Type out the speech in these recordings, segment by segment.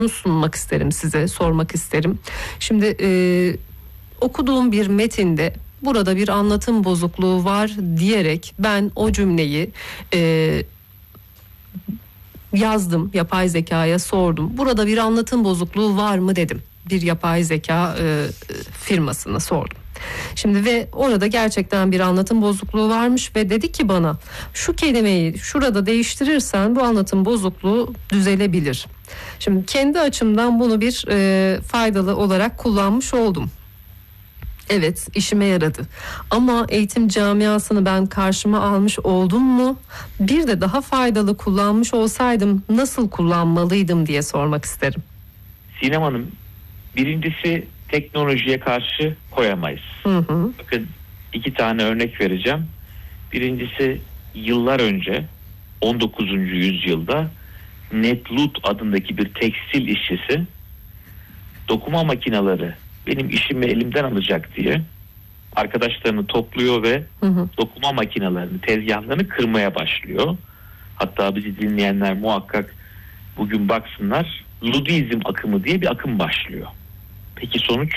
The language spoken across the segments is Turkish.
sunmak isterim, size sormak isterim. Şimdi okuduğum bir metinde burada bir anlatım bozukluğu var diyerek ben o cümleyi yazdım, yapay zekaya sordum. Burada bir anlatım bozukluğu var mı dedim. Bir yapay zeka firmasına sordum. Şimdi ve orada gerçekten bir anlatım bozukluğu varmış ve dedi ki bana şu kelimeyi şurada değiştirirsen bu anlatım bozukluğu düzelebilir. Şimdi kendi açımdan bunu bir faydalı olarak kullanmış oldum. Evet, işime yaradı. Ama eğitim camiasını ben karşıma almış oldum mu? Bir de daha faydalı kullanmış olsaydım nasıl kullanmalıydım diye sormak isterim. Sinem Hanım, birincisi teknolojiye karşı koyamayız. Bakın 2 tane örnek vereceğim. Birincisi yıllar önce 19. yüzyılda Netlut adındaki bir tekstil işçisi dokuma makineleri benim işimi elimden alacak diye arkadaşlarını topluyor ve dokuma makinelerini, tezgahlarını kırmaya başlıyor. Hatta bizi dinleyenler muhakkak bugün baksınlar, Ludizm akımı diye bir akım başlıyor. Peki sonuç?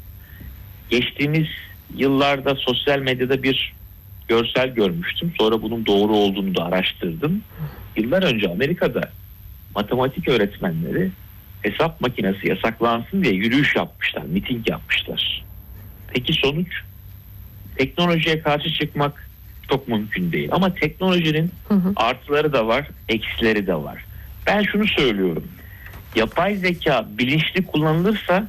Geçtiğimiz yıllarda sosyal medyada bir görsel görmüştüm. Sonra bunun doğru olduğunu da araştırdım. Yıllar önce Amerika'da matematik öğretmenleri hesap makinesi yasaklansın diye yürüyüş yapmışlar, miting yapmışlar. Peki sonuç? Teknolojiye karşı çıkmak çok mümkün değil. Ama teknolojinin artıları da var, eksileri de var. Ben şunu söylüyorum. Yapay zeka bilinçli kullanılırsa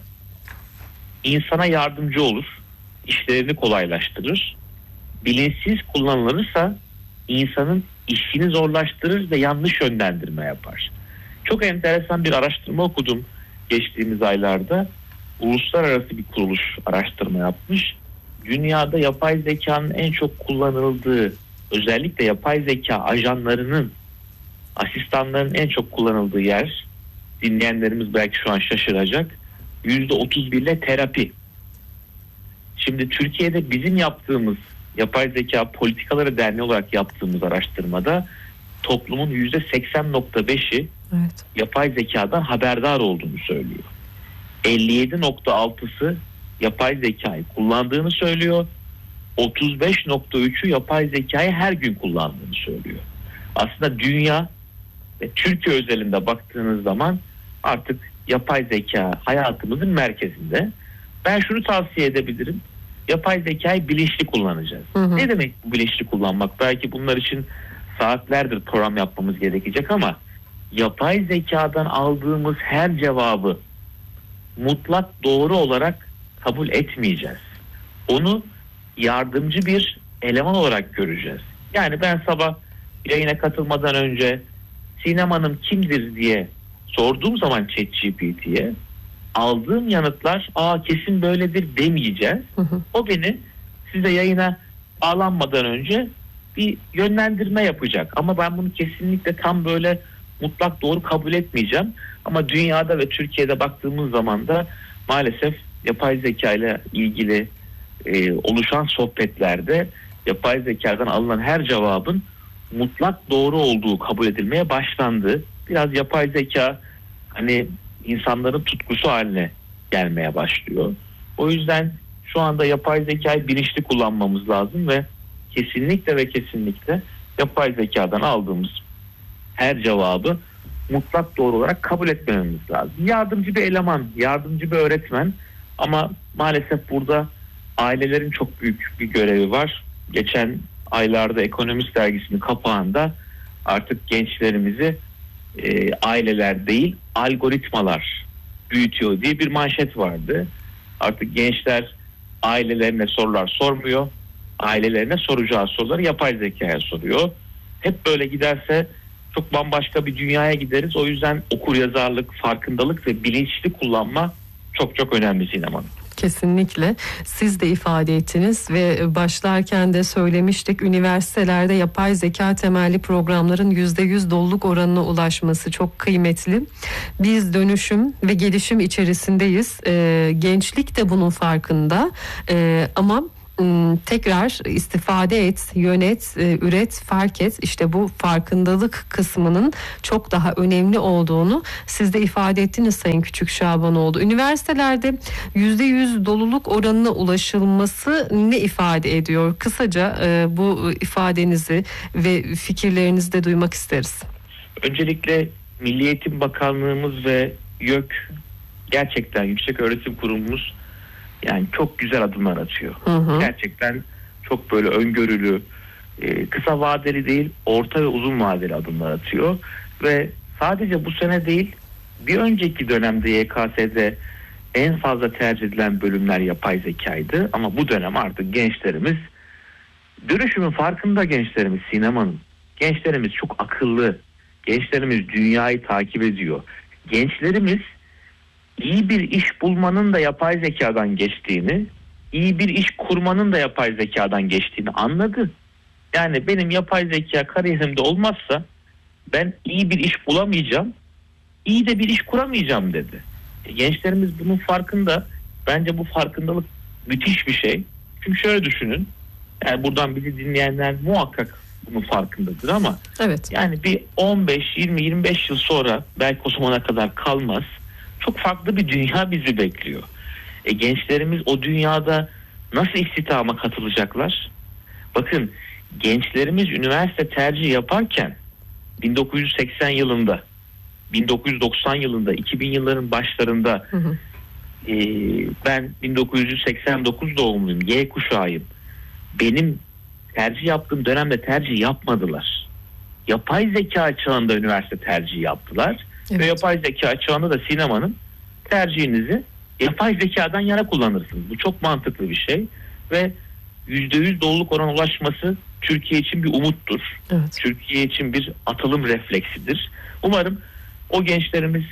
insana yardımcı olur, işlerini kolaylaştırır. Bilinçsiz kullanılırsa insanın işini zorlaştırır ve yanlış yönlendirme yapar. Çok enteresan bir araştırma okudum geçtiğimiz aylarda. Uluslararası bir kuruluş araştırma yapmış. Dünyada yapay zekanın en çok kullanıldığı, özellikle yapay zeka ajanlarının, asistanların en çok kullanıldığı yer, dinleyenlerimiz belki şu an şaşıracak, %31 ile terapi. Şimdi Türkiye'de bizim yaptığımız Yapay Zeka Politikaları Derneği olarak yaptığımız araştırmada toplumun %80.5'i yapay zekadan haberdar olduğunu söylüyor. 57.6'sı yapay zekayı kullandığını söylüyor. 35.3'ü yapay zekayı her gün kullandığını söylüyor. Aslında dünya ve Türkiye özelinde baktığınız zaman artık yapay zeka hayatımızın merkezinde. Ben şunu tavsiye edebilirim. Yapay zekayı bilinçli kullanacağız. Ne demek bu bilinçli kullanmak? Belki bunlar için saatlerdir program yapmamız gerekecek ama yapay zekadan aldığımız her cevabı mutlak doğru olarak kabul etmeyeceğiz. Onu yardımcı bir eleman olarak göreceğiz. Yani ben sabah yayına katılmadan önce Sinem Hanım kimdir diye sorduğum zaman ChatGPT'ye aldığım yanıtlar kesin böyledir demeyeceğiz. O beni size yayına bağlanmadan önce bir yönlendirme yapacak. Ama ben bunu kesinlikle tam böyle mutlak doğru kabul etmeyeceğim. Ama dünyada ve Türkiye'de baktığımız zaman da maalesef yapay zeka ile ilgili oluşan sohbetlerde yapay zekadan alınan her cevabın mutlak doğru olduğu kabul edilmeye başlandı. Biraz yapay zeka hani insanların tutkusu haline gelmeye başlıyor. O yüzden şu anda yapay zekayı bilinçli kullanmamız lazım ve kesinlikle yapay zekadan aldığımız her cevabı mutlak doğru olarak kabul etmememiz lazım. Yardımcı bir eleman, yardımcı bir öğretmen ama maalesef burada ailelerin çok büyük bir görevi var. Geçen aylarda Ekonomist dergisinin kapağında artık gençlerimizi aileler değil algoritmalar büyütüyor diye bir manşet vardı. Artık gençler ailelerine sorular sormuyor. Ailelerine soracağı soruları yapay zekaya soruyor. Hep böyle giderse çok bambaşka bir dünyaya gideriz. O yüzden okuryazarlık, farkındalık ve bilinçli kullanma çok önemli Sinem Hanım. Kesinlikle. Siz de ifade ettiniz ve başlarken de söylemiştik. Üniversitelerde yapay zeka temelli programların %100 doluluk oranına ulaşması çok kıymetli. Biz dönüşüm ve gelişim içerisindeyiz. Gençlik de bunun farkında. Ama tekrar istifade et, yönet, üret, fark et. İşte bu farkındalık kısmının çok daha önemli olduğunu siz de ifade ettiniz Sayın Küçük Şabanoğlu. Üniversitelerde %100 doluluk oranına ulaşılması ne ifade ediyor? Kısaca bu ifadenizi ve fikirlerinizi de duymak isteriz. Öncelikle Milli Eğitim Bakanlığımız ve YÖK, gerçekten Yükseköğretim Kurumumuz yani çok güzel adımlar atıyor. Gerçekten çok böyle öngörülü, kısa vadeli değil, orta ve uzun vadeli adımlar atıyor. Ve sadece bu sene değil, bir önceki dönemde YKS'de en fazla tercih edilen bölümler yapay zekaydı. Ama bu dönem artık gençlerimiz, dönüşümün farkında gençlerimiz Sinem Hanım. Gençlerimiz çok akıllı. Gençlerimiz dünyayı takip ediyor. Gençlerimiz iyi bir iş bulmanın da yapay zekadan geçtiğini, iyi bir iş kurmanın da yapay zekadan geçtiğini anladı. Yani benim yapay zeka kariyerimde olmazsa ben iyi bir iş bulamayacağım, iyi de bir iş kuramayacağım dedi. Gençlerimiz bunun farkında. Bence bu farkındalık müthiş bir şey. Çünkü şöyle düşünün, yani buradan bizi dinleyenler muhakkak bunun farkındadır ama evet, yani bir 15, 20, 25 yıl sonra, belki o zamana kadar kalmaz, çok farklı bir dünya bizi bekliyor. Gençlerimiz o dünyada nasıl istihdama katılacaklar? Bakın, gençlerimiz üniversite tercihi yaparken 1980 yılında, 1990 yılında, 2000 yılların başlarında ben 1989 doğumluyum, Y kuşağıyım. Benim tercih yaptığım dönemde tercih yapmadılar. Yapay zeka çağında üniversite tercihi yaptılar. Evet. Ve yapay zeka çağında da Sinem Hanım, tercihinizi yapay zekadan yana kullanırsınız. Bu çok mantıklı bir şey ve %100 doluluk oranına ulaşması Türkiye için bir umuttur. Evet. Türkiye için bir atılım refleksidir. Umarım o gençlerimiz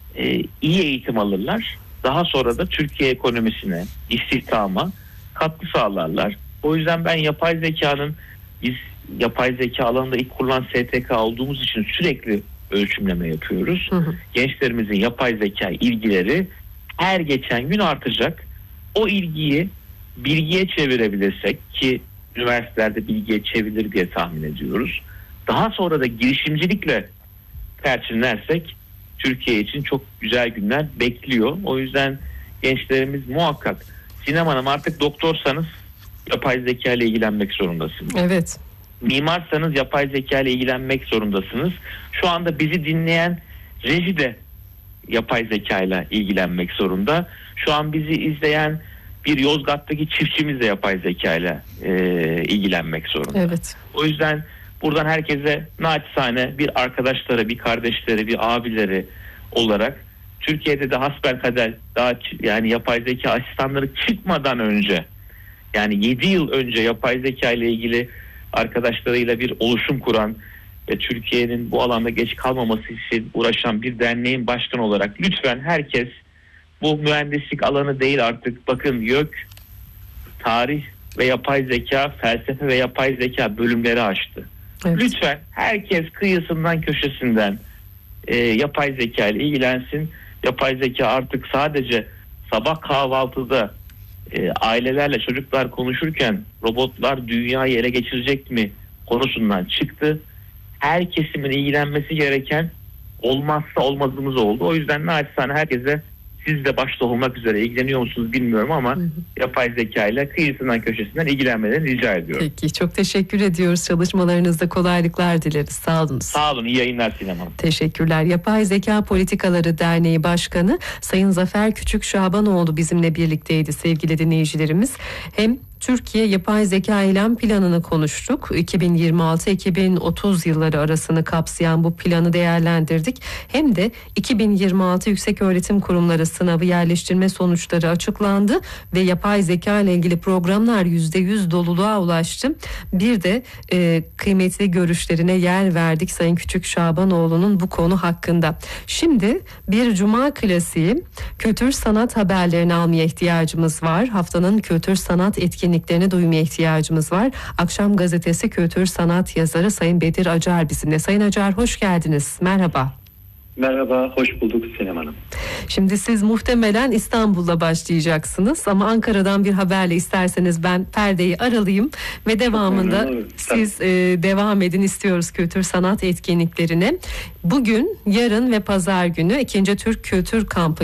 iyi eğitim alırlar. Daha sonra da Türkiye ekonomisine, istihdama katkı sağlarlar. O yüzden ben yapay zekanın, biz yapay zeka alanında ilk kurulan STK olduğumuz için sürekli ölçümleme yapıyoruz. Gençlerimizin yapay zeka ilgileri her geçen gün artacak. O ilgiyi bilgiye çevirebilirsek, ki üniversitelerde bilgiye çevrilir diye tahmin ediyoruz, daha sonra da girişimcilikle perçinlersek Türkiye için çok güzel günler bekliyor. O yüzden gençlerimiz muhakkak, Sinem Hanım, artık doktorsanız yapay zeka ile ilgilenmek zorundasınız. Evet. Mimarsanız yapay zeka ile ilgilenmek zorundasınız. Şu anda bizi dinleyen reji de yapay zeka ile ilgilenmek zorunda. Şu an bizi izleyen bir Yozgat'taki çiftçimiz de yapay zeka ile ilgilenmek zorunda. Evet. O yüzden buradan herkese naçizane, bir arkadaşları, bir kardeşleri, bir abileri olarak, Türkiye'de de hasbelkader daha yani yapay zeka asistanları çıkmadan önce, yani 7 yıl önce yapay zeka ile ilgili arkadaşlarıyla bir oluşum kuran ve Türkiye'nin bu alanda geç kalmaması için uğraşan bir derneğin başkanı olarak lütfen herkes, bu mühendislik alanı değil artık, bakın YÖK tarih ve yapay zeka, felsefe ve yapay zeka bölümleri açtı. Evet. Lütfen herkes kıyısından köşesinden yapay zeka ile ilgilensin. Yapay zeka artık sadece sabah kahvaltıda ailelerle çocuklar konuşurken robotlar dünyayı ele geçirecek mi konusundan çıktı. Her kesimin ilgilenmesi gereken olmazsa olmazımız oldu. O yüzden naçizane herkese, siz de başta olmak üzere, ilgileniyor musunuz bilmiyorum ama yapay zeka ile kıyısından köşesinden ilgilenmelerini rica ediyorum. Peki, çok teşekkür ediyoruz. Çalışmalarınızda kolaylıklar dileriz. Sağ olun. Sağ olun. İyi yayınlar Sinem Hanım. Teşekkürler. Yapay Zeka Politikaları Derneği Başkanı Sayın Zafer Küçük Şabanoğlu bizimle birlikteydi sevgili dinleyicilerimiz. Hem Türkiye Yapay Zeka Eylem Planı'nı konuştuk. 2026-2030 yılları arasını kapsayan bu planı değerlendirdik. Hem de 2026 Yükseköğretim Kurumları sınavı yerleştirme sonuçları açıklandı ve yapay zeka ile ilgili programlar %100 doluluğa ulaştı. Bir de kıymetli görüşlerine yer verdik Sayın Küçük Şabanoğlu'nun bu konu hakkında. Şimdi bir cuma klasiği, kültür sanat haberlerini almaya ihtiyacımız var. Haftanın kültür sanat etkinliklerini duymaya ihtiyacımız var. Akşam Gazetesi kültür sanat yazarı Sayın Bedir Acar bizimle. Sayın Acar, hoş geldiniz. Merhaba. Merhaba, hoş bulduk Sinem Hanım. Şimdi siz muhtemelen İstanbul'da başlayacaksınız ama Ankara'dan bir haberle isterseniz ben perdeyi aralayayım ve devamında siz devam edin istiyoruz kültür sanat etkinliklerine. Bugün, yarın ve pazar günü 2. Türk Kültür Kampı